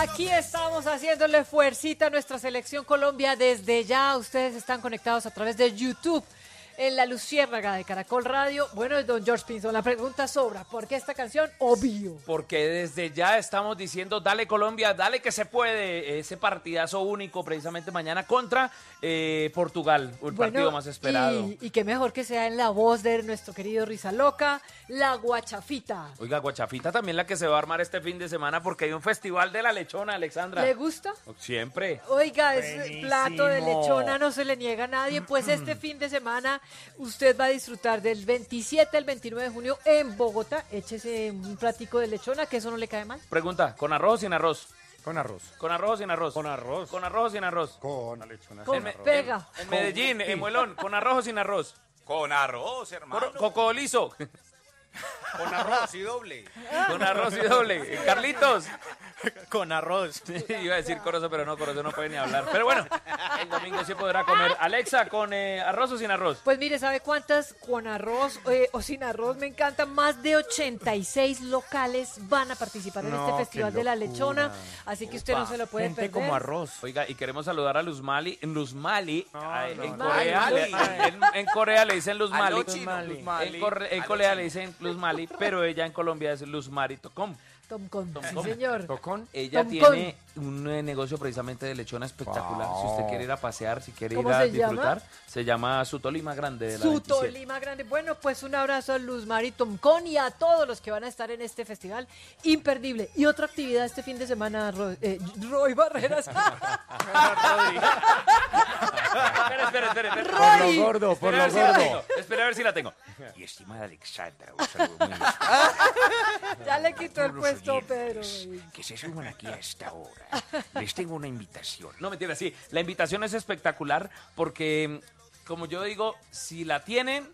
Aquí estamos haciéndole fuercita a nuestra selección Colombia desde ya. Ustedes están conectados a través de YouTube en La Luciérnaga de Caracol Radio. Bueno, don George Pinzón, la pregunta sobra. ¿Por qué esta canción? Obvio. Porque desde ya estamos diciendo, dale Colombia, dale que se puede. Ese partidazo único precisamente mañana contra Portugal, el partido más esperado. Y qué mejor que sea en la voz de nuestro querido Risa Loca, la Guachafita. Oiga, Guachafita también la que se va a armar este fin de semana porque hay un festival de la lechona, Alexandra. ¿Le gusta? Siempre. Oiga, ese plato de lechona no se le niega a nadie. Pues este fin de semana usted va a disfrutar del 27 al 29 de junio en Bogotá. Échese un platico de lechona, que eso no le cae mal. Pregunta, ¿con arroz o sin arroz? Con arroz. ¿Con arroz o sin arroz? Con arroz. ¿Con arroz o sin arroz? Con la lechona. Con sin arroz. pega. En Medellín, en Muelón, ¿con arroz o sin arroz? Con arroz, hermano. Coco liso. Con arroz y doble. Con arroz y doble. Carlitos. Con arroz. Iba a decir Corozo, pero no, Corozo no puede ni hablar. Pero bueno, el domingo sí podrá comer. Alexa, ¿con arroz o sin arroz? Pues mire, ¿sabe cuántas con arroz o sin arroz? Me encantan. Más de 86 locales van a participar en este Festival de la Lechona. Así que usted no se lo puede Gente perder. como arroz. Oiga, y queremos saludar a Luz Mali. En Mali. En Corea le dicen Luz Mali. Mali. En Corea le dicen Luz Mali, pero ella en Colombia es Luz Mari Tocom. Tomcon, sí Tomcon. señor. ¿Tocón? Ella Tomcon. tiene un negocio precisamente de lechona espectacular. Wow. Si usted quiere ir a pasear, si quiere ir ¿Cómo a se disfrutar, llama? se llama Su Tolima Grande de la Su 27. Tolima Grande. Bueno, pues un abrazo a Luz Mari Tomcon y a todos los que van a estar en este festival imperdible. Y otra actividad este fin de semana, Roy Barreras. Espera. Por lo gordo, por lo gordo. Espera a ver si la tengo. Y estimada Alexandra, un saludo muy especial. Ya le quitó el Los puesto, oyentes Pedro. que se suban aquí a esta hora. Les tengo una invitación. No, mentira, sí. La invitación es espectacular porque, como yo digo, si la tienen,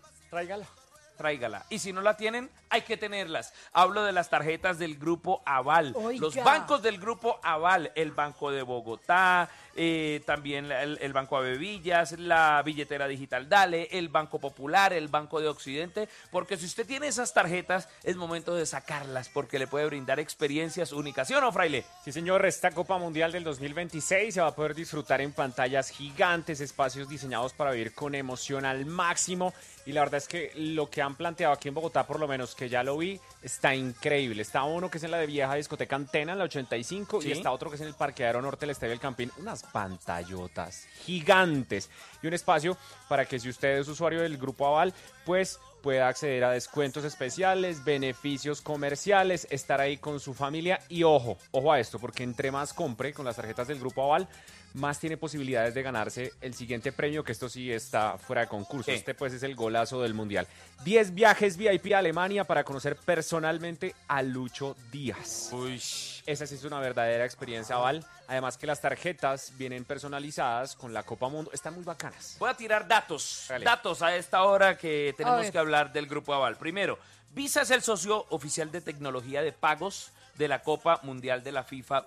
tráigala. Y si no la tienen, hay que tenerlas. Hablo de las tarjetas del Grupo Aval. Oiga. Los bancos del Grupo Aval. El Banco de Bogotá, también el Banco Avevillas, la billetera digital Dale, el Banco Popular, el Banco de Occidente. Porque si usted tiene esas tarjetas, es momento de sacarlas porque le puede brindar experiencias únicas. ¿Sí o no, Fraile? Sí, señor, esta Copa Mundial del 2026 se va a poder disfrutar en pantallas gigantes, espacios diseñados para vivir con emoción al máximo. Y la verdad es que lo que han planteado aquí en Bogotá, por lo menos que ya lo vi, está increíble. Está uno que es en la de vieja discoteca Antena, en la 85, ¿Sí? y está otro que es en el Parqueadero Norte del Estadio del Campín. Unas pantallotas gigantes y un espacio para que si usted es usuario del Grupo Aval, pues pueda acceder a descuentos especiales, beneficios comerciales, estar ahí con su familia y ojo a esto, porque entre más compre con las tarjetas del Grupo Aval, más tiene posibilidades de ganarse el siguiente premio, que esto sí está fuera de concurso. ¿Qué? Este pues es el golazo del Mundial. 10 viajes VIP a Alemania para conocer personalmente a Lucho Díaz. Uy. Esa sí es una verdadera experiencia, Aval. Además que las tarjetas vienen personalizadas con la Copa Mundo. Están muy bacanas. Voy a tirar datos. Dale. Datos a esta hora que A tenemos ver. que hablar del Grupo Aval. Primero, Visa es el socio oficial de tecnología de pagos de la Copa Mundial de la FIFA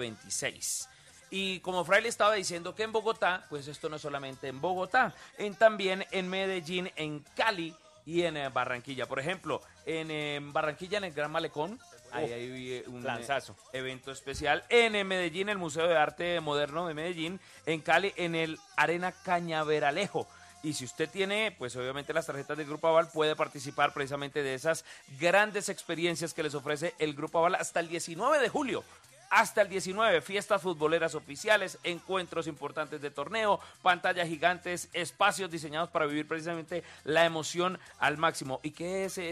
2026. Y como Fraile estaba diciendo que en Bogotá, pues esto no es solamente en Bogotá, también en Medellín, en Cali y en Barranquilla. Por ejemplo, en Barranquilla, en el Gran Malecón, ahí hay un Lanzazo. evento especial. En Medellín, el Museo de Arte Moderno de Medellín. En Cali, en el Arena Cañaveralejo. Y si usted tiene, pues obviamente las tarjetas del Grupo Aval, puede participar precisamente de esas grandes experiencias que les ofrece el Grupo Aval hasta el 19 de julio. Hasta el 19, fiestas futboleras oficiales, encuentros importantes de torneo, pantallas gigantes, espacios diseñados para vivir precisamente la emoción al máximo. ¿Y qué es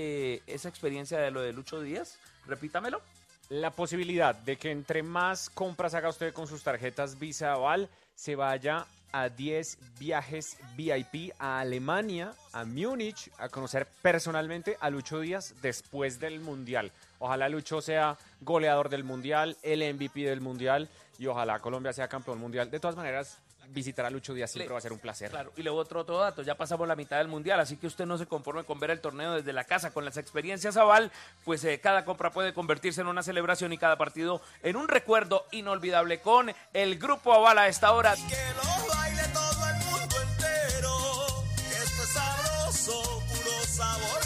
esa experiencia de lo de Lucho Díaz? Repítamelo. La posibilidad de que entre más compras haga usted con sus tarjetas Visa Aval, se vaya a 10 viajes VIP a Alemania, a Múnich, a conocer personalmente a Lucho Díaz después del Mundial. Ojalá Lucho sea goleador del Mundial, el MVP del Mundial y ojalá Colombia sea campeón mundial. De todas maneras, visitar a Lucho Díaz siempre va a ser un placer. Claro, y luego otro dato, ya pasamos la mitad del Mundial, así que usted no se conforme con ver el torneo desde la casa, con las experiencias Aval, pues cada compra puede convertirse en una celebración y cada partido en un recuerdo inolvidable con el Grupo Aval a esta hora. Que lo baile todo el mundo entero. Esto es sabroso, puro sabor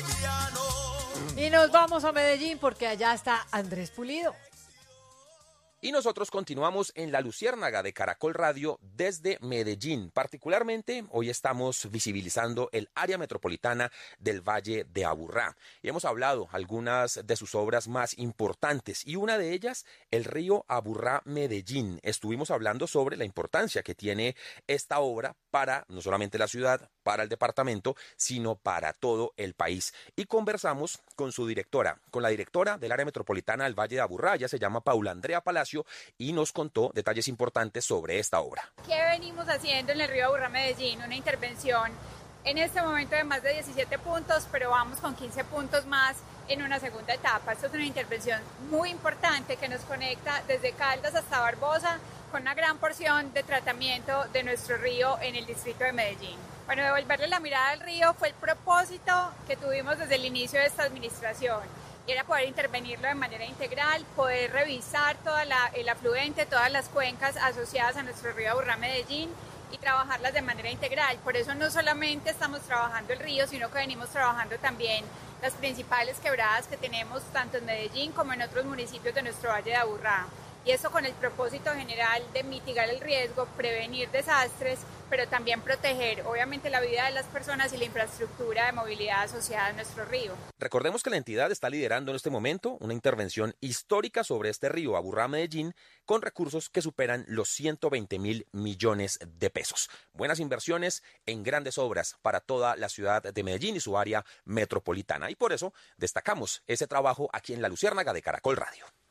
colombiano. Y nos vamos a Medellín porque allá está Andrés Pulido. Y nosotros continuamos en La Luciérnaga de Caracol Radio desde Medellín. Particularmente, hoy estamos visibilizando el área metropolitana del Valle de Aburrá. Y hemos hablado algunas de sus obras más importantes y una de ellas, el río Aburrá-Medellín. Estuvimos hablando sobre la importancia que tiene esta obra para no solamente la ciudad, para el departamento, sino para todo el país. Y conversamos con su directora, con la directora del área metropolitana del Valle de Aburrá. Ella se llama Paula Andrea Palacio y nos contó detalles importantes sobre esta obra. ¿Qué venimos haciendo en el río Aburrá-Medellín? Una intervención en este momento de más de 17 puntos, pero vamos con 15 puntos más en una segunda etapa. Esto es una intervención muy importante que nos conecta desde Caldas hasta Barbosa con una gran porción de tratamiento de nuestro río en el distrito de Medellín. Bueno, devolverle la mirada al río fue el propósito que tuvimos desde el inicio de esta administración. Y era poder intervenirlo de manera integral, poder revisar el afluente, todas las cuencas asociadas a nuestro río Aburrá-Medellín y trabajarlas de manera integral. Por eso no solamente estamos trabajando el río, sino que venimos trabajando también las principales quebradas que tenemos tanto en Medellín como en otros municipios de nuestro Valle de Aburrá. Y eso con el propósito general de mitigar el riesgo, prevenir desastres, pero también proteger, obviamente, la vida de las personas y la infraestructura de movilidad asociada a nuestro río. Recordemos que la entidad está liderando en este momento una intervención histórica sobre este río Aburrá-Medellín con recursos que superan los 120.000 millones de pesos. Buenas inversiones en grandes obras para toda la ciudad de Medellín y su área metropolitana. Y por eso destacamos ese trabajo aquí en La Luciérnaga de Caracol Radio.